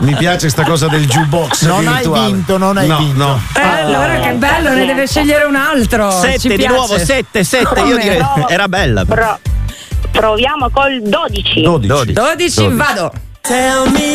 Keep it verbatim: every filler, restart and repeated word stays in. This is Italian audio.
Mi piace sta cosa del jukebox. Non hai virtuale. vinto, non hai no, vinto. No. Eh, allora che bello, ne deve scegliere un altro. Ci Sette di piace. nuovo, sette, sette. Io Come? direi No. era bella. Pro- proviamo col dodici. dodici. dodici. dodici, vado.